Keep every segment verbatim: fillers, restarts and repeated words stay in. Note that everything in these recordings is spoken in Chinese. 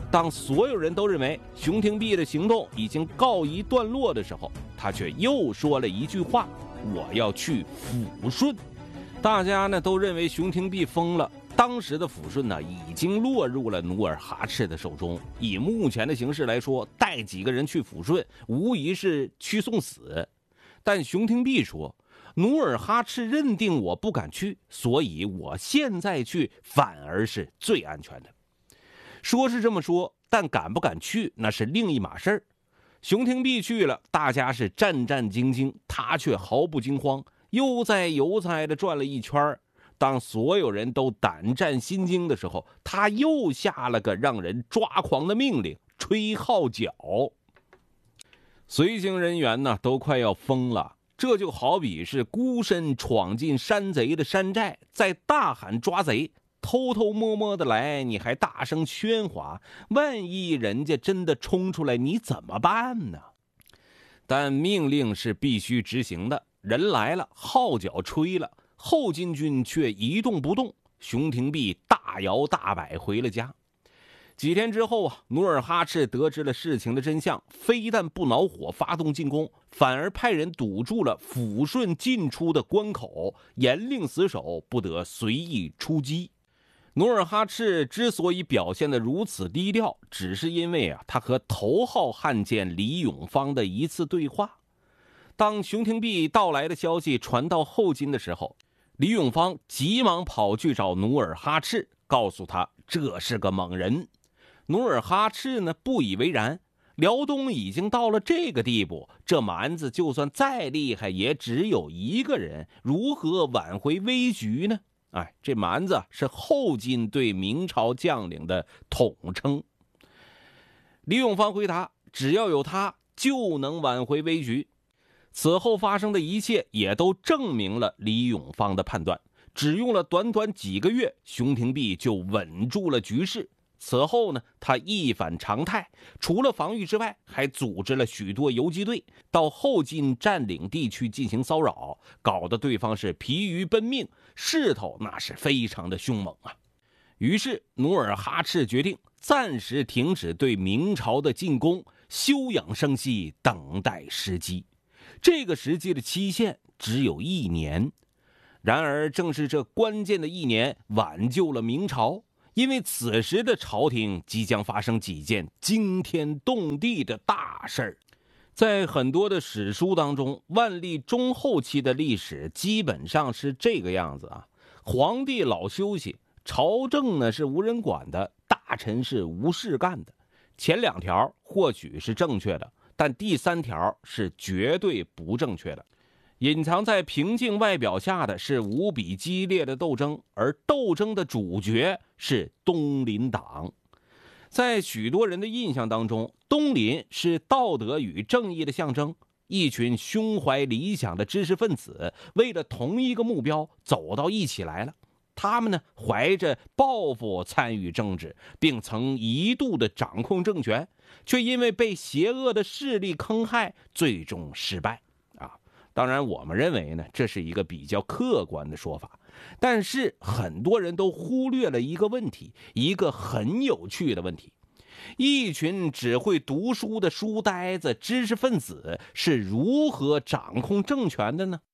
当所有人都认为熊廷弼的行动已经告一段落的时候，他却又说了一句话：我要去抚顺。大家呢都认为熊廷弼疯了。当时的抚顺呢已经落入了努尔哈赤的手中，以目前的形势来说，带几个人去抚顺无疑是去送死。但熊廷弼说，努尔哈赤认定我不敢去，所以我现在去反而是最安全的。说是这么说，但敢不敢去那是另一码事儿。熊廷弼去了，大家是战战兢兢，他却毫不惊慌，悠哉悠哉地转了一圈。当所有人都胆战心惊的时候，他又下了个让人抓狂的命令：吹号角。随行人员呢都快要疯了，这就好比是孤身闯进山贼的山寨，在大喊抓贼，偷偷摸摸的来，你还大声喧哗，万一人家真的冲出来，你怎么办呢？但命令是必须执行的，人来了，号角吹了，后金军却一动不动，熊廷弼大摇大摆回了家。几天之后啊，努尔哈赤得知了事情的真相，非但不恼火发动进攻，反而派人堵住了抚顺进出的关口，严令死守，不得随意出击。努尔哈赤之所以表现得如此低调，只是因为啊，他和头号汉奸李永芳的一次对话。当熊廷弼到来的消息传到后金的时候，李永芳急忙跑去找努尔哈赤，告诉他这是个猛人。努尔哈赤呢不以为然，辽东已经到了这个地步，这蛮子就算再厉害也只有一个人，如何挽回危局呢？哎，这蛮子是后金对明朝将领的统称。李永芳回答，只要有他就能挽回危局。此后发生的一切也都证明了李永芳的判断，只用了短短几个月，熊廷弼就稳住了局势。此后呢，他一反常态，除了防御之外，还组织了许多游击队到后金占领地区进行骚扰，搞得对方是疲于奔命，势头那是非常的凶猛啊。于是努尔哈赤决定暂时停止对明朝的进攻，休养生息，等待时机。这个时机的期限只有一年，然而正是这关键的一年挽救了明朝，因为此时的朝廷即将发生几件惊天动地的大事儿。在很多的史书当中，万历中后期的历史基本上是这个样子啊，皇帝老休息，朝政呢是无人管的，大臣是无事干的。前两条或许是正确的，但第三条是绝对不正确的。隐藏在平静外表下的是无比激烈的斗争，而斗争的主角是东林党。在许多人的印象当中，东林是道德与正义的象征，一群胸怀理想的知识分子为了同一个目标走到一起来了。他们呢，怀着抱负参与政治，并曾一度的掌控政权，却因为被邪恶的势力坑害，最终失败啊。当然我们认为呢，这是一个比较客观的说法，但是很多人都忽略了一个问题，一个很有趣的问题。一群只会读书的书呆子知识分子是如何掌控政权的呢？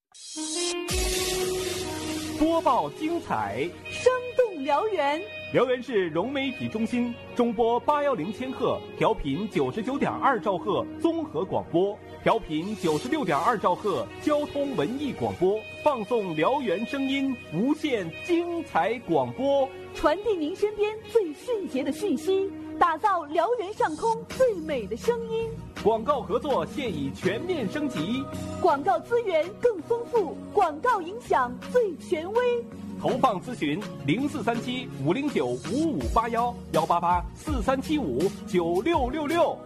播报精彩， 生动辽源。 辽源市融媒体中心中波八幺零千赫，调频九十九点二兆赫综合广播，调频九十六点二兆赫交通文艺广播，放送辽源声音，无限精彩广播， 传递您身边最迅捷的讯息，打造辽源上空最美的声音。 广告合作现已全面升级， 广告资源更丰富，广告影响最权威。 投放咨询零四三七五零九五五八幺幺八八四三七五九六六六。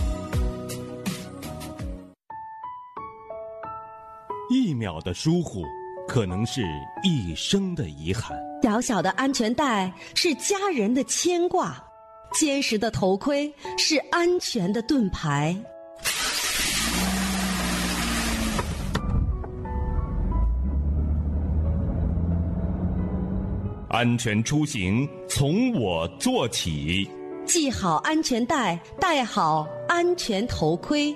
一秒的疏忽，可能是一生的遗憾。 小小的安全带是家人的牵挂，坚实的头盔是安全的盾牌。 安全出行从我做起。 系好安全带，戴好安全头盔。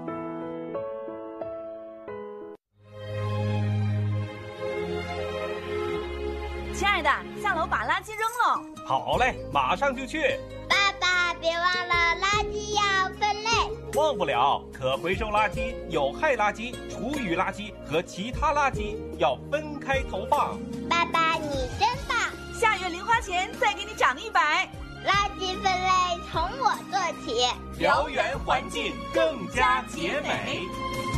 亲爱的，下楼把垃圾扔了。 好嘞，马上就去。 爸爸，别忘了垃圾要分类。 忘不了，可回收垃圾、有害垃圾、厨余垃圾和其他垃圾要分开投放。 爸爸，你真棒！ 下月零花钱再给你涨一百。 垃圾分类从我做起， 燎原环境更加洁美。